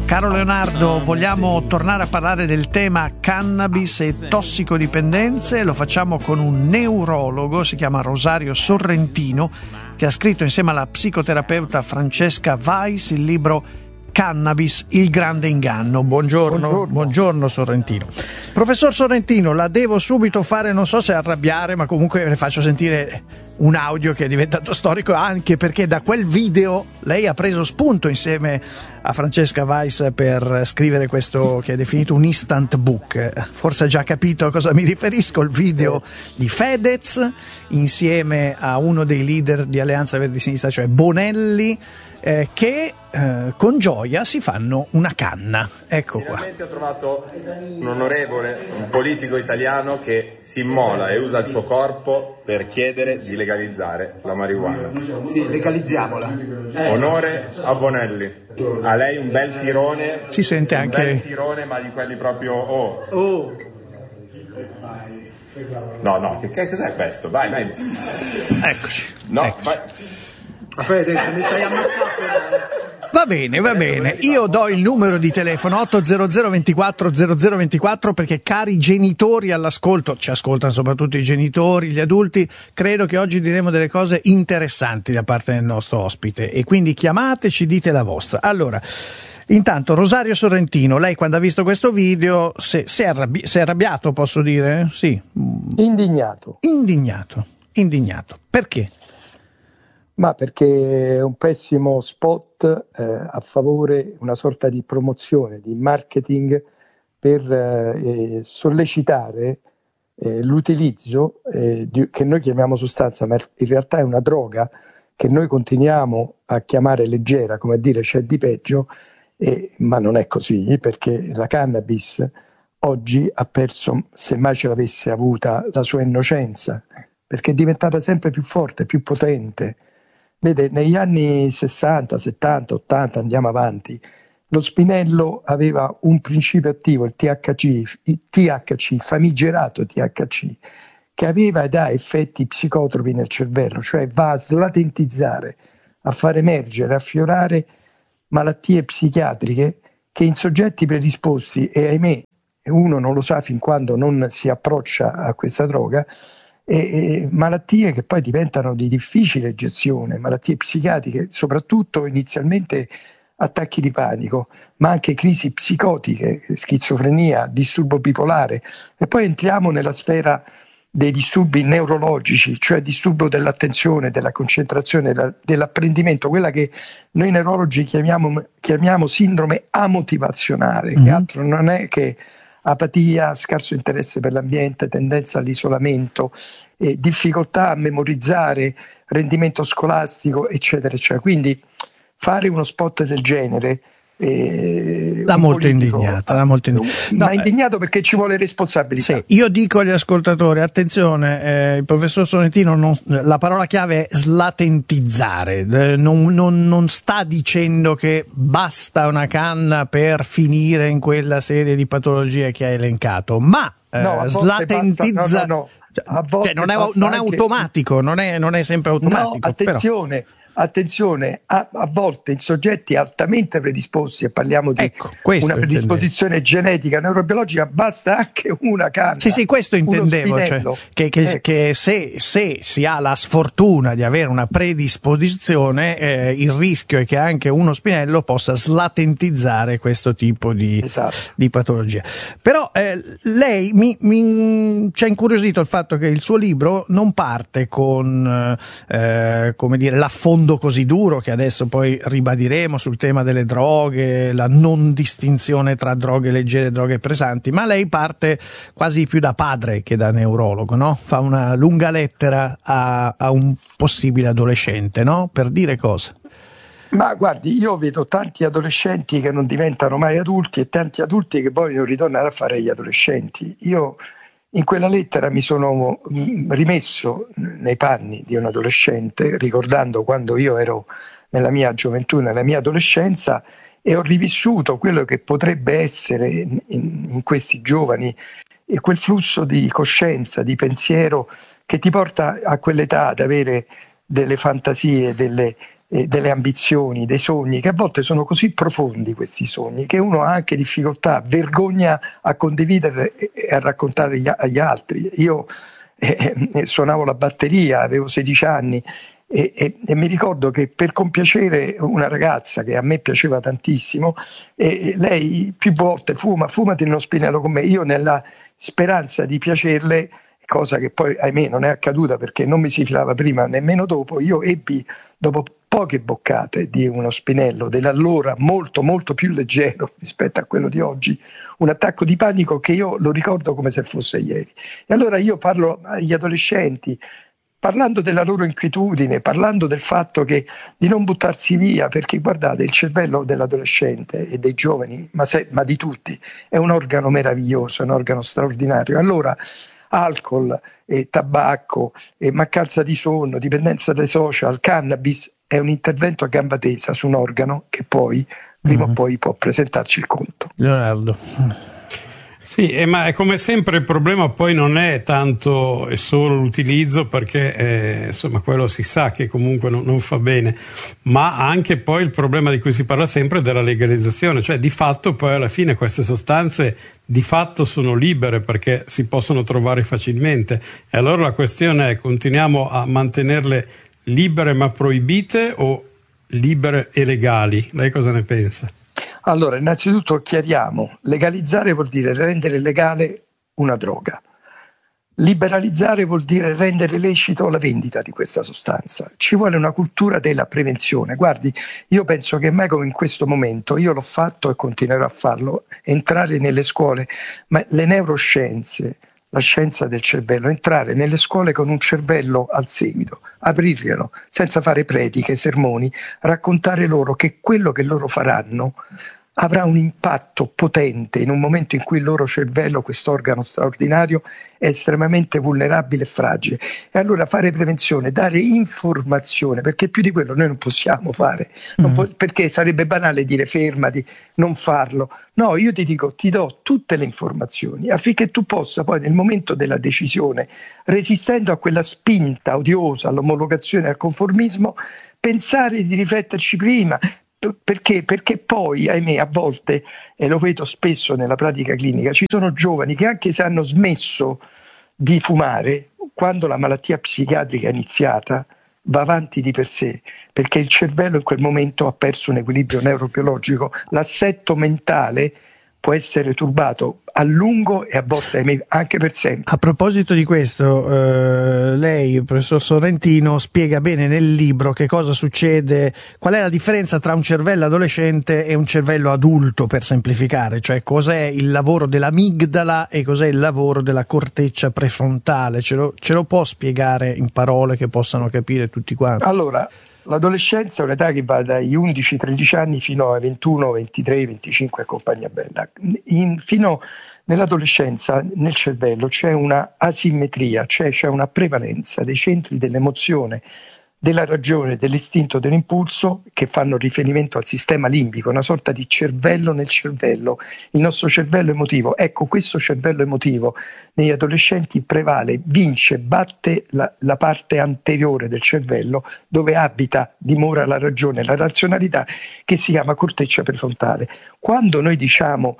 Caro Leonardo, vogliamo tornare a parlare del tema cannabis e tossicodipendenze. Lo facciamo con un neurologo, si chiama Rosario Sorrentino, che ha scritto insieme alla psicoterapeuta Francesca Weiss il libro Cannabis, il grande inganno. Buongiorno Sorrentino. Professor Sorrentino, la devo subito fare, non so se arrabbiare, ma comunque le faccio sentire un audio che è diventato storico, anche perché da quel video lei ha preso spunto insieme a Francesca Weiss per scrivere questo che è definito un instant book. Forse ha già capito a cosa mi riferisco, il video di Fedez insieme a uno dei leader di Alleanza Verdi Sinistra, cioè Bonelli, che con gioia si fanno una canna. Ecco qua. Finalmente ho trovato un onorevole, un politico italiano che si immola e usa il suo corpo per chiedere di legalizzare la marijuana. Sì, legalizziamola. Onore a Bonelli. A lei un bel tirone. Si sente anche un bel tirone, ma di quelli proprio No, che cos'è questo? Vai. Eccoci. No, eccoci. vai. Fede, mi stai ammazzando. Va bene, io do il numero di telefono 800 24 0024 perché cari genitori all'ascolto, ci ascoltano soprattutto i genitori, gli adulti, credo che oggi diremo delle cose interessanti da parte del nostro ospite e quindi chiamateci, dite la vostra. Allora, intanto Rosario Sorrentino, lei quando ha visto questo video si è arrabbiato, posso dire? Sì. Indignato. Perché? Ma perché è un pessimo spot a favore, una sorta di promozione, di marketing per sollecitare l'utilizzo che noi chiamiamo sostanza, ma in realtà è una droga che noi continuiamo a chiamare leggera, come a dire c'è di peggio, ma non è così, perché la cannabis oggi ha perso, se mai ce l'avesse avuta, la sua innocenza, perché è diventata sempre più forte, più potente. Vede, negli anni 60, 70, 80, andiamo avanti, lo spinello aveva un principio attivo, il THC, il famigerato THC, che aveva ed ha effetti psicotropi nel cervello, cioè va a slatentizzare, a far emergere, a affiorare malattie psichiatriche che in soggetti predisposti, e ahimè uno non lo sa fin quando non si approccia a questa droga, e malattie che poi diventano di difficile gestione, malattie psichiatriche, soprattutto inizialmente attacchi di panico, ma anche crisi psicotiche, schizofrenia, disturbo bipolare, e poi entriamo nella sfera dei disturbi neurologici, cioè disturbo dell'attenzione, della concentrazione, dell'apprendimento, quella che noi neurologi chiamiamo sindrome amotivazionale, che altro non è che apatia, scarso interesse per l'ambiente, tendenza all'isolamento, difficoltà a memorizzare, rendimento scolastico, eccetera, eccetera. Quindi fare uno spot del genere l'ha molto indignato. Ma indignato perché ci vuole responsabilità. Sì, io dico agli ascoltatori, attenzione, il professor Sorrentino la parola chiave è slatentizzare, non sta dicendo che basta una canna per finire in quella serie di patologie che ha elencato, ma slatentizza non è automatico, non è sempre automatico. No, attenzione, a volte in soggetti altamente predisposti, e parliamo di una predisposizione genetica, neurobiologica, basta anche una canna. Sì, questo intendevo, cioè, che se si ha la sfortuna di avere una predisposizione, il rischio è che anche uno spinello possa slatentizzare questo tipo di patologia. Però lei ci ha incuriosito il fatto che il suo libro non parte con come dire l'affondo così duro che adesso poi ribadiremo sul tema delle droghe, la non distinzione tra droghe leggere e droghe pesanti, ma lei parte quasi più da padre che da neurologo, no? Fa una lunga lettera a un possibile adolescente, no? Per dire cosa? Ma guardi, io vedo tanti adolescenti che non diventano mai adulti e tanti adulti che vogliono ritornare a fare gli adolescenti. Io in quella lettera mi sono rimesso nei panni di un adolescente, ricordando quando io ero nella mia gioventù, nella mia adolescenza, e ho rivissuto quello che potrebbe essere in questi giovani, e quel flusso di coscienza, di pensiero che ti porta a quell'età ad avere delle fantasie, delle ambizioni, dei sogni, che a volte sono così profondi questi sogni, che uno ha anche difficoltà, vergogna a condividere e a raccontare agli altri. Io suonavo la batteria, avevo 16 anni e mi ricordo che per compiacere una ragazza che a me piaceva tantissimo, lei più volte fumati uno spinello con me, io nella speranza di piacerle, cosa che poi ahimè non è accaduta perché non mi si filava prima nemmeno dopo, io ebbi dopo poche boccate di uno spinello dell'allora molto molto più leggero rispetto a quello di oggi, un attacco di panico che io lo ricordo come se fosse ieri. E allora io parlo agli adolescenti, parlando della loro inquietudine, parlando del fatto che di non buttarsi via, perché guardate, il cervello dell'adolescente e dei giovani, ma di tutti, è un organo meraviglioso, è un organo straordinario. Allora alcol, tabacco, mancanza di sonno, dipendenza dai social, cannabis è un intervento a gamba tesa su un organo che poi prima o poi può presentarci il conto. Leonardo. Sì, ma è come sempre il problema poi non è tanto e solo l'utilizzo, perché insomma quello si sa che comunque non fa bene, ma anche poi il problema di cui si parla sempre della legalizzazione, cioè di fatto poi alla fine queste sostanze di fatto sono libere perché si possono trovare facilmente, e allora la questione è: continuiamo a mantenerle libere ma proibite o libere e legali? Lei cosa ne pensa? Allora, innanzitutto chiariamo, legalizzare vuol dire rendere legale una droga, liberalizzare vuol dire rendere lecito la vendita di questa sostanza. Ci vuole una cultura della prevenzione. Guardi, io penso che mai come in questo momento, io l'ho fatto e continuerò a farlo, entrare nelle scuole, ma le neuroscienze, la scienza del cervello, entrare nelle scuole con un cervello al seguito, aprirglielo, senza fare prediche, sermoni, raccontare loro che quello che loro faranno avrà un impatto potente in un momento in cui il loro cervello, questo organo straordinario, è estremamente vulnerabile e fragile. E allora fare prevenzione, dare informazione, perché più di quello noi non possiamo fare, perché sarebbe banale dire fermati, non farlo. No, io ti dico, ti do tutte le informazioni affinché tu possa poi nel momento della decisione, resistendo a quella spinta odiosa all'omologazione e al conformismo, pensare di rifletterci prima. Perché poi, ahimè, a volte, e lo vedo spesso nella pratica clinica, ci sono giovani che anche se hanno smesso di fumare, quando la malattia psichiatrica è iniziata, va avanti di per sé, perché il cervello in quel momento ha perso un equilibrio neurobiologico, l'assetto mentale può essere turbato a lungo e a volte anche per sempre. A proposito di questo, lei, professor Sorrentino, spiega bene nel libro che cosa succede, qual è la differenza tra un cervello adolescente e un cervello adulto, per semplificare, cioè cos'è il lavoro dell'amigdala e cos'è il lavoro della corteccia prefrontale. Ce lo può spiegare in parole che possano capire tutti quanti? Allora, l'adolescenza è un'età che va dagli 11-13 anni fino ai 21, 23, 25 e compagnia bella. Fino nell'adolescenza nel cervello c'è una asimmetria, cioè c'è una prevalenza dei centri dell'emozione, della ragione, dell'istinto, dell'impulso che fanno riferimento al sistema limbico, una sorta di cervello nel cervello, il nostro cervello emotivo. Ecco, questo cervello emotivo negli adolescenti prevale, vince, batte la parte anteriore del cervello dove abita, dimora la ragione, la razionalità, che si chiama corteccia prefrontale. Quando noi diciamo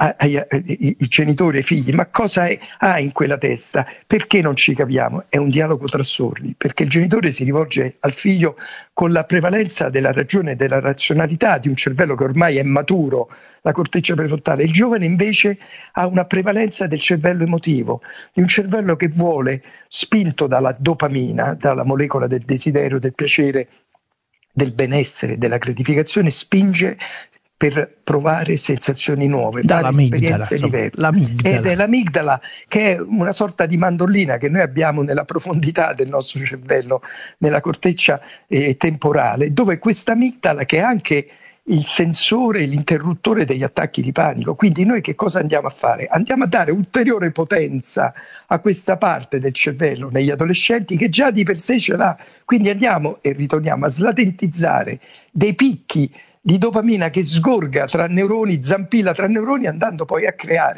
i genitori e i figli, ma cosa ha in quella testa? Perché non ci capiamo? È un dialogo tra sordi, perché il genitore si rivolge al figlio con la prevalenza della ragione e della razionalità di un cervello che ormai è maturo, la corteccia prefrontale. Il giovane invece ha una prevalenza del cervello emotivo, di un cervello che vuole, spinto dalla dopamina, dalla molecola del desiderio, del piacere, del benessere, della gratificazione, spinge per provare sensazioni nuove, fare esperienze diverse. Ed è l'amigdala che è una sorta di mandolina che noi abbiamo nella profondità del nostro cervello, nella corteccia temporale, dove questa amigdala, che è anche il sensore, l'interruttore degli attacchi di panico. Quindi noi che cosa andiamo a fare? Andiamo a dare ulteriore potenza a questa parte del cervello negli adolescenti che già di per sé ce l'ha. Quindi andiamo e ritorniamo a slatentizzare dei picchi di dopamina che sgorga tra neuroni, zampilla tra neuroni, andando poi a creare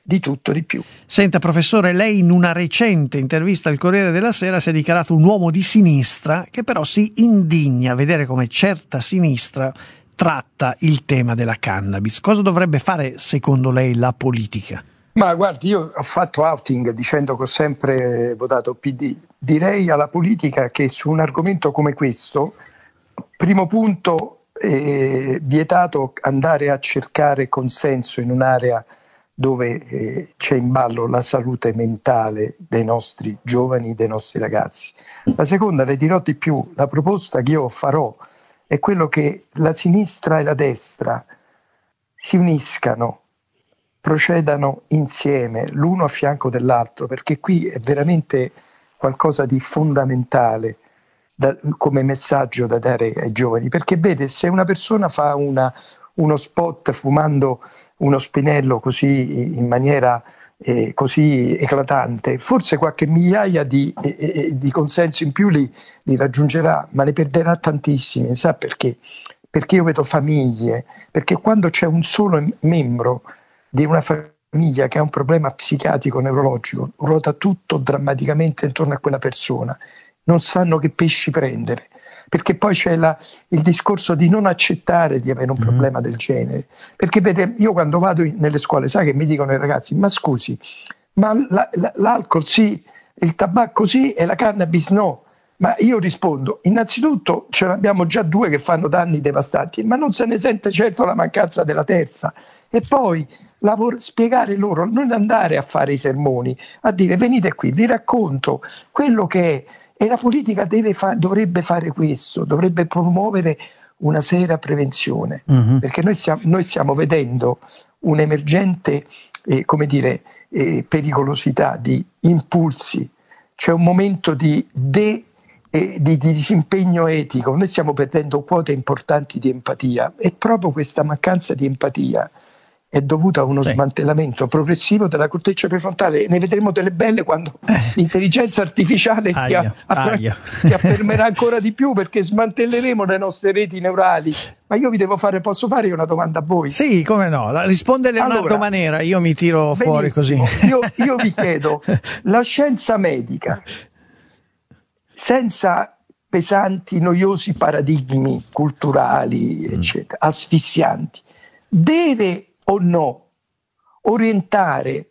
di tutto di più. Senta professore, lei in una recente intervista al Corriere della Sera si è dichiarato un uomo di sinistra che però si indigna a vedere come certa sinistra tratta il tema della cannabis. Cosa dovrebbe fare secondo lei la politica? Ma guardi, io ho fatto outing dicendo che ho sempre votato PD. Direi alla politica che su un argomento come questo, primo punto, vietato andare a cercare consenso in un'area dove c'è in ballo la salute mentale dei nostri giovani, dei nostri ragazzi. La seconda, le dirò di più, la proposta che io farò è quello che la sinistra e la destra si uniscano, procedano insieme, l'uno a fianco dell'altro, perché qui è veramente qualcosa di fondamentale come messaggio da dare ai giovani, perché vede, se una persona fa uno spot fumando uno spinello così in maniera così eclatante, forse qualche migliaia di consensi in più li raggiungerà, ma ne perderà tantissimi. Sa perché? Perché io vedo famiglie, perché quando c'è un solo membro di una famiglia che ha un problema psichiatrico neurologico, ruota tutto drammaticamente intorno a quella persona, non sanno che pesci prendere, perché poi c'è il discorso di non accettare di avere un problema del genere, perché vede, io quando vado nelle scuole, sai che mi dicono i ragazzi, ma scusi, ma l'alcol sì, il tabacco sì e la cannabis no. Ma io rispondo, innanzitutto ce ne abbiamo già 2 che fanno danni devastanti, ma non se ne sente certo la mancanza della terza. E poi spiegare loro, non andare a fare i sermoni, a dire venite qui, vi racconto quello che è. E la politica dovrebbe fare questo, dovrebbe promuovere una seria prevenzione, perché noi stiamo vedendo un'emergente pericolosità di impulsi, c'è un momento di disimpegno etico, noi stiamo perdendo quote importanti di empatia e proprio questa mancanza di empatia è dovuta a uno smantellamento progressivo della corteccia prefrontale. Ne vedremo delle belle quando l'intelligenza artificiale si affermerà ancora di più, perché smantelleremo le nostre reti neurali. Ma io posso fare una domanda a voi? Sì, come no, risponde Leonardo Manera, io mi tiro fuori così. Io vi chiedo, la scienza medica, senza pesanti, noiosi paradigmi culturali, eccetera, asfissianti, deve o no orientare